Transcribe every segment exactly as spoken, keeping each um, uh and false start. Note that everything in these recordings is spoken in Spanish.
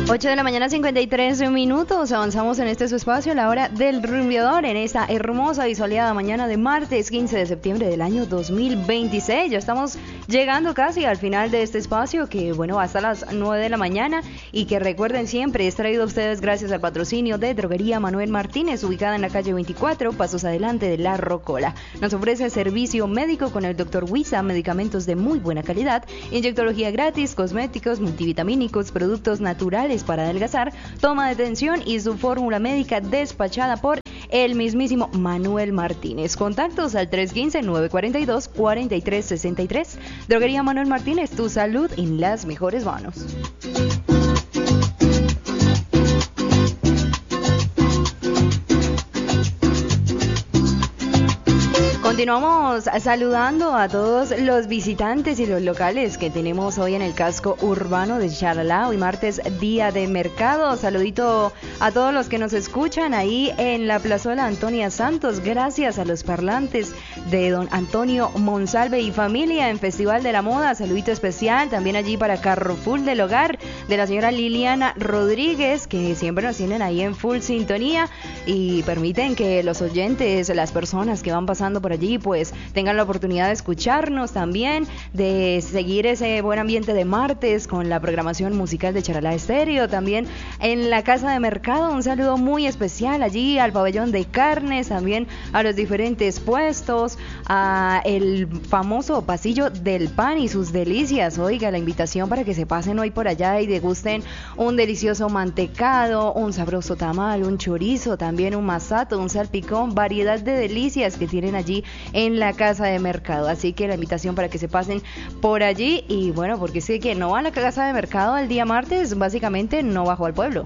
ocho de la mañana, cincuenta y tres minutos. Avanzamos en este su espacio, la hora del rumbeador, en esta hermosa y soleada mañana de martes quince de septiembre del año dos mil veintiséis. Ya estamos llegando casi al final de este espacio, que bueno, va hasta las nueve de la mañana, y que recuerden siempre es traído a ustedes gracias al patrocinio de Droguería Manuel Martínez, ubicada en la calle veinticuatro, pasos adelante de La Rocola. Nos ofrece servicio médico con el doctor Huiza, medicamentos de muy buena calidad, inyectología gratis, cosméticos, multivitamínicos, productos naturales para adelgazar, toma de tensión y su fórmula médica despachada por el mismísimo Manuel Martínez. Contactos al tres uno cinco, nueve cuatro dos, cuatro tres seis tres. Droguería Manuel Martínez, tu salud en las mejores manos. Continuamos saludando a todos los visitantes y los locales que tenemos hoy en el casco urbano de Charalá. Hoy martes, día de mercado. Saludito a todos los que nos escuchan ahí en la plazuela Antonia Santos. Gracias a los parlantes de don Antonio Monsalve y familia en Festival de la Moda. Saludito especial también allí para Carrefour del Hogar de la señora Liliana Rodríguez, que siempre nos tienen ahí en full sintonía y permiten que los oyentes, las personas que van pasando por allí, pues tengan la oportunidad de escucharnos también, de seguir ese buen ambiente de martes con la programación musical de Charalá Estéreo. También en la Casa de Mercado, un saludo muy especial allí al pabellón de carnes, también a los diferentes puestos, a el famoso pasillo del pan y sus delicias. Oiga, la invitación para que se pasen hoy por allá y degusten un delicioso mantecado, un sabroso tamal, un chorizo, también un masato, un salpicón, variedad de delicias que tienen allí en la Casa de Mercado. Así que la invitación para que se pasen por allí. Y bueno, porque sé que no va a la Casa de Mercado el día martes, básicamente no bajó al pueblo.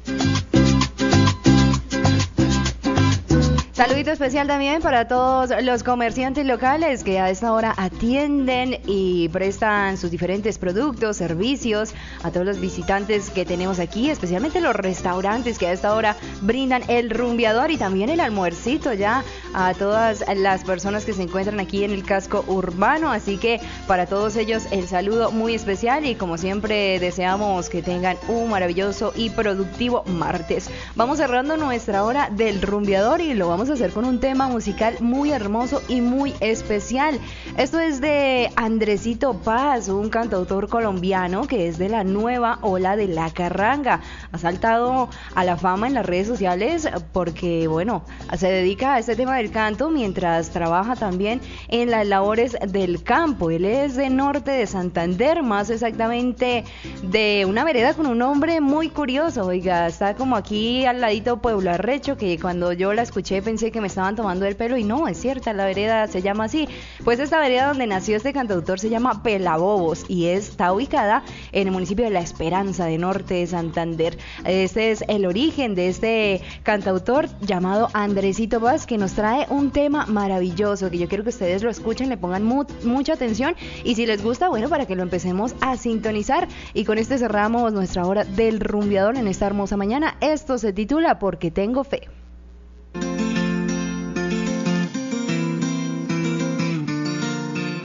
Saludito especial también para todos los comerciantes locales que a esta hora atienden y prestan sus diferentes productos, servicios, a todos los visitantes que tenemos aquí, especialmente los restaurantes que a esta hora brindan el rumbeador y también el almuercito ya a todas las personas que se encuentran aquí en el casco urbano. Así que para todos ellos el saludo muy especial y como siempre deseamos que tengan un maravilloso y productivo martes. Vamos cerrando nuestra hora del rumbeador y lo vamos a hacer con un tema musical muy hermoso y muy especial. Esto es de Andresito Paz, un cantautor colombiano que es de la nueva ola de la carranga. Ha saltado a la fama en las redes sociales porque, bueno, se dedica a este tema del canto mientras trabaja también en las labores del campo. Él es de norte de Santander, más exactamente de una vereda con un nombre muy curioso. Oiga, está como aquí al ladito Pueblo Arrecho, que cuando yo la escuché pensé que me estaban tomando el pelo y no, es cierta, la vereda se llama así. Pues esta vereda donde nació este cantautor se llama Pelabobos y está ubicada en el municipio de La Esperanza, de norte de Santander. Este es el origen de este cantautor llamado Andresito Paz, que nos trae un tema maravilloso que yo quiero que ustedes lo escuchen, le pongan mu- mucha atención y si les gusta, bueno, para que lo empecemos a sintonizar. Y con este cerramos nuestra hora del rumbeador en esta hermosa mañana. Esto se titula Porque Tengo Fe.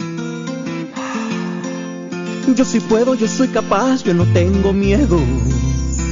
Yo sí puedo, yo soy capaz, yo no tengo miedo.